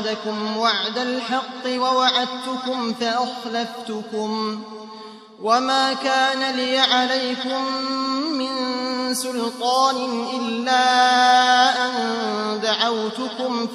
وعدكم وعد الحق ووعدتكم فأخلفتكم وما كان لي عليكم من سلطان إلا أن دعوتكم